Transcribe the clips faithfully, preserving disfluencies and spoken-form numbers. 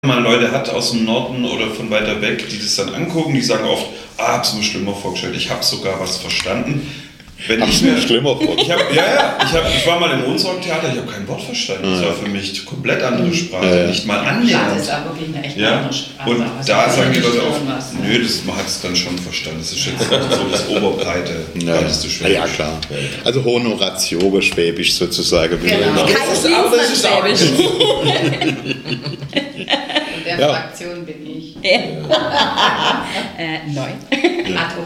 Wenn man Leute hat aus dem Norden oder von weiter weg, die das dann angucken, die sagen oft, ah, hab's mir schlimmer vorgestellt, ich habe sogar was verstanden. Wenn hab's ich mir mir schlimmer vorgestellt. Ich hab, ja, ja, ich, hab, ich war mal im Wohnsorgtheater, ich habe kein Wort verstanden. Das war für mich komplett andere Sprache, ja, ja. nicht mal annähernd. Das ist aber wirklich eine echt ja? andere Sprache. Und also da sagen die Leute auch, was, nö, das, man hat es dann schon verstanden. Das ist jetzt so das Oberbreite, ja. breiteste Schwäbisch. Ja, klar. Also Honoratioge Schwäbisch sozusagen. Genau. Das ist, aber das ist auch nicht. In der Ja. Fraktion bin ich. Ja. äh, neun. Atto.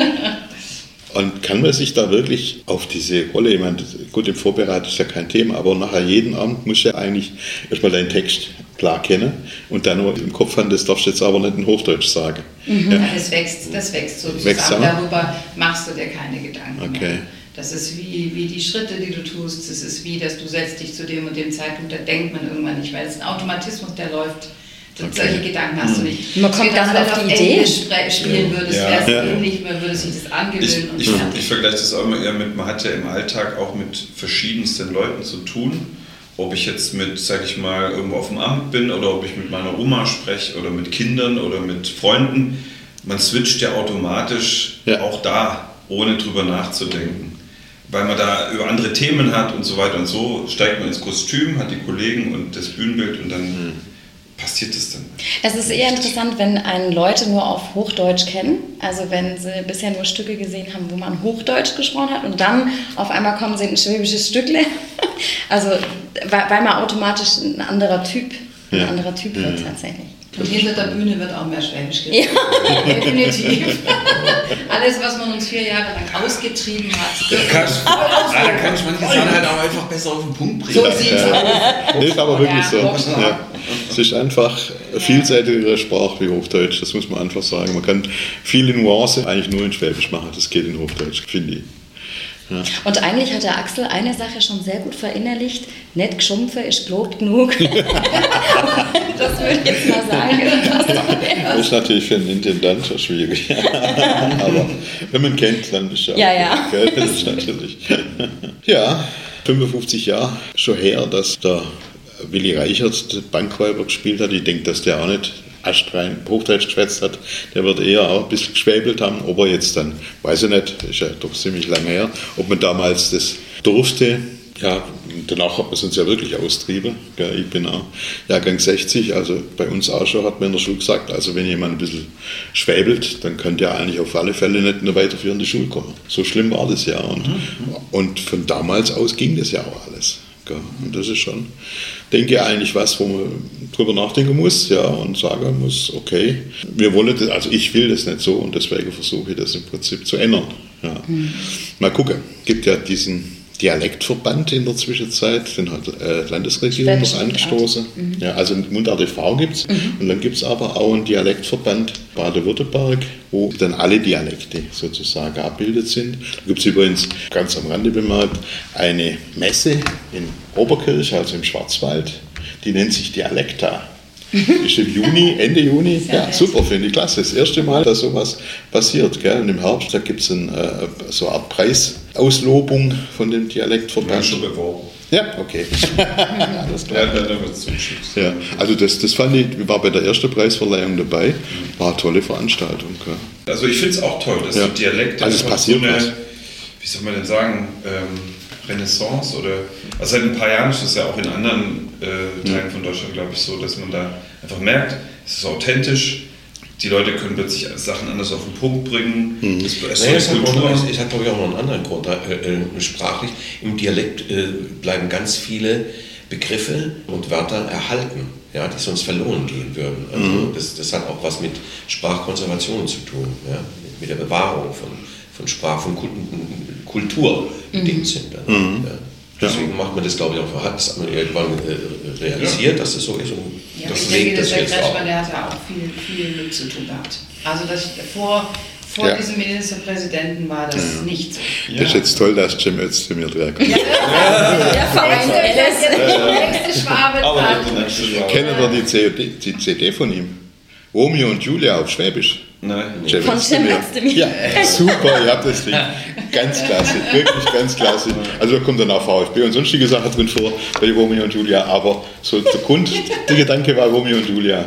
Und kann man sich da wirklich auf diese Rolle, ich meine, gut, im Vorbereitung ist ja kein Thema, aber nachher jeden Abend musst du ja eigentlich erstmal deinen Text klar kennen und dann nur im Kopf haben, das darfst du jetzt aber nicht in Hochdeutsch sagen. Mhm. Ja. Das wächst, das wächst so Wächst zusammen. zusammen? Darüber machst du dir keine Gedanken Okay. mehr. Das ist wie, wie die Schritte, die du tust. Das ist wie, dass du setzt dich zu dem und dem Zeitpunkt, da denkt man irgendwann nicht, weil es ist ein Automatismus, der läuft. Okay. Solche Gedanken hast du nicht. Man kommt Wenn gar du nicht auf auf die Idee. Englisch spre- spielen würdest, Ja. wäre es Ja. ähnlich, man würde sich das angewöhnen. Ich, und ich, fertig. ich vergleiche das auch immer eher mit, man hat ja im Alltag auch mit verschiedensten Leuten zu tun. Ob ich jetzt mit, sag ich mal, irgendwo auf dem Amt bin oder ob ich mit meiner Oma spreche oder mit Kindern oder mit Freunden. Man switcht ja automatisch Ja. auch da, ohne drüber nachzudenken. Weil man da über andere Themen hat und so weiter und so, steigt man ins Kostüm, hat die Kollegen und das Bühnenbild und dann mhm. passiert es dann. Es ist eher interessant, wenn einen Leute nur auf Hochdeutsch kennen, also wenn sie bisher nur Stücke gesehen haben, wo man Hochdeutsch gesprochen hat und dann auf einmal kommen sie in ein schwäbisches Stückle, also weil, weil man automatisch ein anderer Typ, ein Ja. anderer Typ Ja. wird tatsächlich. Und hinter der Bühne wird auch mehr Schwäbisch geredet. Ja. Definitiv. Alles, was man uns vier Jahre lang ausgetrieben hat. Da kann, ah, da kann ich manche Sachen halt auch einfach besser auf den Punkt bringen. So sieht's aus. Nee, ist aber wirklich so. Ja. Ja. Es ist einfach eine vielseitigere Sprache wie Hochdeutsch, das muss man einfach sagen. Man kann viele Nuancen eigentlich nur in Schwäbisch machen, das geht in Hochdeutsch, finde ich. Ja. Und eigentlich hat der Axel eine Sache schon sehr gut verinnerlicht, nicht geschumpfe ist Blut genug. Das würde ich jetzt mal sagen. Das ist natürlich für einen Intendant schon schwierig. Aber wenn man kennt, dann ist ja, Ja, ja. okay. Das ist natürlich. Ja, fünfundfünfzig Jahre schon her, dass der Willi Reichert den Bankräuber gespielt hat. Ich denke, dass der auch nicht astrein Hochdeutsch geschwätzt hat. Der wird eher auch ein bisschen geschwäbelt haben, ob er jetzt dann, weiß ich nicht, ist ja doch ziemlich lange her, ob man damals das durfte. Ja, danach hat man es uns ja wirklich austrieben. Ja, ich bin auch Jahrgang sechzig, also bei uns auch schon, hat man in der Schule gesagt, also wenn jemand ein bisschen schwäbelt, dann könnte er eigentlich auf alle Fälle nicht in eine weiterführende Schule kommen. So schlimm war das ja. Und, mhm. und von damals aus ging das ja auch alles. Und das ist schon, denke ich, eigentlich was, wo man drüber nachdenken muss, ja, und sagen muss, okay, wir wollen das, also ich will das nicht so und deswegen versuche ich das im Prinzip zu ändern. Ja. Mhm. Mal gucken, es gibt ja diesen Dialektverband in der Zwischenzeit, den hat äh, Landesregierung noch angestoßen. Mhm. Ja, also Mundart e V gibt es mhm. und dann gibt es aber auch einen Dialektverband Baden-Württemberg, wo dann alle Dialekte sozusagen abgebildet sind. Da gibt es übrigens, ganz am Rande bemerkt, eine Messe in Oberkirch, also im Schwarzwald, die nennt sich Dialekta. Ist im Juni, Ende Juni. Ja, super, finde ich klasse. Das erste Mal, dass sowas passiert. Gell? Und im Herbst, da gibt es ein, äh, so eine Art Preisauslobung von dem Dialektverband. Ja, schon beworben. Ja, okay. Alles klar. Ja, dann wird es zugeschickt. Ja, also das, das fand ich, ich war bei der ersten Preisverleihung dabei. War eine tolle Veranstaltung. Gell? Also ich finde es auch toll, dass ja. die Dialekte also es passiert so eine, was. wie soll man denn sagen, ähm, Renaissance oder, also seit ein paar Jahren ist das ja auch in anderen äh, Teilen ja. von Deutschland, glaube ich, so, dass man da einfach merkt, es ist authentisch, die Leute können plötzlich Sachen anders auf den Punkt bringen. Mhm. Das, das naja, es, hat noch, es hat, glaube ich, auch noch einen anderen Grund. Äh, äh, sprachlich, im Dialekt äh, bleiben ganz viele Begriffe und Wörter erhalten, ja, die sonst verloren gehen würden. Also mhm. das, das hat auch was mit Sprachkonservation zu tun, ja, mit der Bewahrung von, von Sprach, von Kultur in dem Sinne. Mhm. Ja. Deswegen macht man das, glaube ich, auch, hat man irgendwann äh, realisiert, ja. dass das so ist. Und ja, das ich denke, das der jetzt Kretschmann, der hat ja auch viel, viel mit zu tun gehabt. Also das, vor, vor ja. diesem Ministerpräsidenten war das ja. nicht so. Ja. Das ist jetzt toll, dass Cem Özdemir dran kommt. Ja, ja. Der Verein der nächste Schwabe. Kennen wir die C D, die C D von ihm? Romeo und Julia auf Schwäbisch. Nein. Cem Von Cem Özdemir. Ja, super, ihr habt das Ding. Ganz klasse, wirklich ganz klasse. Also da kommt dann auch VfB und sonstige Sachen drin vor bei Romeo und Julia, aber so der Grund, der Gedanke war Romeo und Julia.